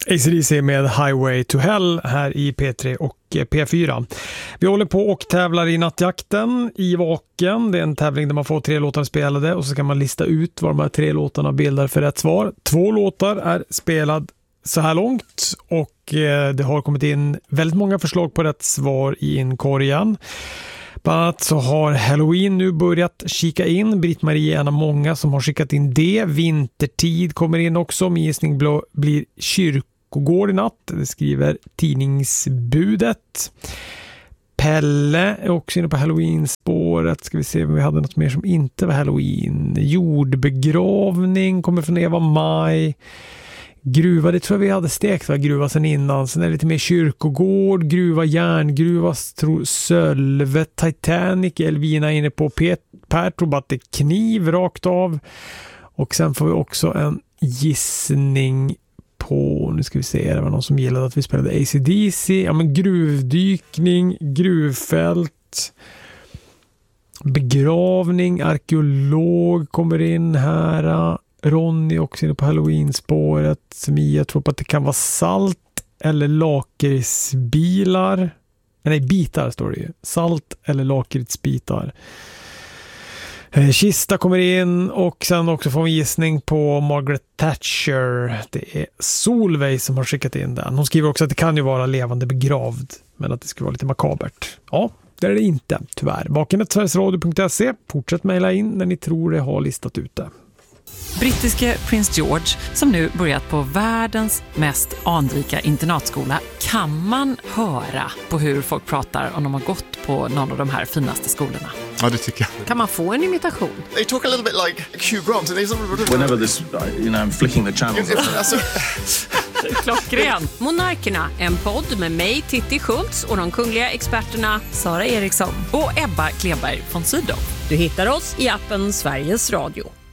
AC/DC med Highway to Hell här i P3 och P4. Vi håller på och tävlar i nattjakten i Vaken. Det är en tävling där man får 3 låtar spelade och så kan man lista ut vad de här 3 låtarna bildar för rätt svar. 2 låtar är spelad så här långt och det har kommit in väldigt många förslag på rätt svar i inkorgen. Bland annat så har Halloween nu börjat kika in. Britt-Marie är en av många som har skickat in det. Vintertid kommer in också. Min gissning blir kyrkogård i natt. Det skriver tidningsbudet. Pelle är också inne på Halloween-spåret. Ska vi se om vi hade något mer som inte var Halloween. Jordbegravning kommer från Eva Maj. Gruva, det tror jag vi hade stekt, gruva sen innan. Sen är det lite mer kyrkogård, gruva, järngruva, Sölve, Titanic, Elvina inne på Per tror bara att det är kniv rakt av. Och sen får vi också en gissning på, nu ska vi se, det var någon som gillade att vi spelade AC/DC. Ja, men gruvdykning, gruvfält, begravning, arkeolog kommer in här. Ronny också inne på Halloween-spåret. Mia tror på att det kan vara salt eller lakritsbilar. Nej, bitar står det ju. Salt eller lakritsbitar. Kista kommer in och sen också får vi gissning på Margaret Thatcher. Det är Solveig som har skickat in den. Hon skriver också att det kan ju vara levande begravd, men att det skulle vara lite makabert. Ja, det är det inte, tyvärr. Vakenet.sverigesradio.se. Fortsätt mejla in när ni tror det har listat ut det. Brittiske prins George, som nu börjat på världens mest anrika internatskola, kan man höra på hur folk pratar om de har gått på någon av de här finaste skolorna. Ja, det tycker jag. Kan man få en imitation? They talk a little bit like Hugh Grant. Whenever this, I'm flicking the channels. Klockren. Monarkerna, en podd med mig, Titti Schultz, och de kungliga experterna Sara Eriksson och Ebba Kleberg von Sydow. Du hittar oss i appen Sveriges Radio.